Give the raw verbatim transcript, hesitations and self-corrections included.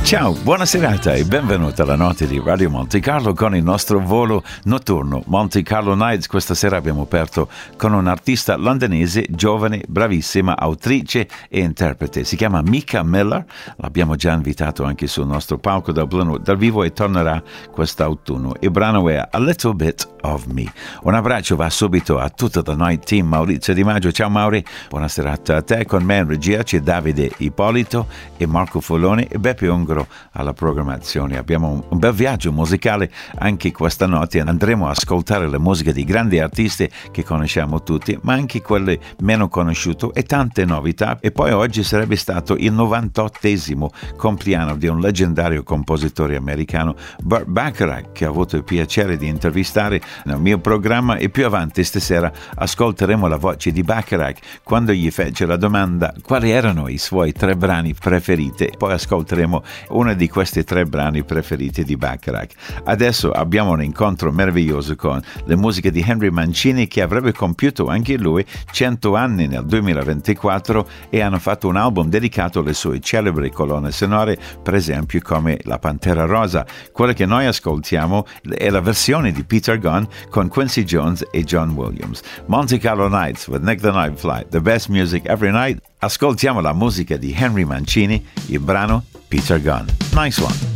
Ciao, buona serata e benvenuta alla notte di Radio Monte Carlo con il nostro volo notturno Monte Carlo Nights. Questa sera abbiamo aperto con un'artista londinese, giovane, bravissima, autrice e interprete. Si chiama Mika Miller, l'abbiamo già invitato anche sul nostro palco dal, dal vivo e tornerà quest'autunno. Il brano è A Little Bit of Me. Un abbraccio va subito a tutto il Night Team, Maurizio Di Maggio. Ciao Mauri, buona serata a te. Con me in regia c'è Davide Ippolito e Marco Folloni e Beppe Ungro alla programmazione. Abbiamo un bel viaggio musicale anche questa notte. Andremo a ascoltare la musica di grandi artisti che conosciamo tutti, ma anche quelle meno conosciute e tante novità. E poi oggi sarebbe stato il novantottesimo compleanno di un leggendario compositore americano, Burt Bacharach, che ho avuto il piacere di intervistare nel mio programma, e più avanti stasera ascolteremo la voce di Bacharach quando gli fece la domanda quali erano i suoi tre brani preferiti. Poi ascolteremo uno di questi tre brani preferiti di Bacharach. Adesso abbiamo un incontro meraviglioso con le musiche di Henry Mancini, che avrebbe compiuto anche lui cento anni nel duemilaventiquattro, e hanno fatto un album dedicato alle sue celebri colonne sonore, per esempio come La Pantera Rosa. Quella che noi ascoltiamo è la versione di Peter Gunn con Quincy Jones e John Williams. Monte Carlo Nights with Nick the Night Flight, the best music every night. Ascoltiamo la musica di Henry Mancini, il brano Peter Gunn. Nice one.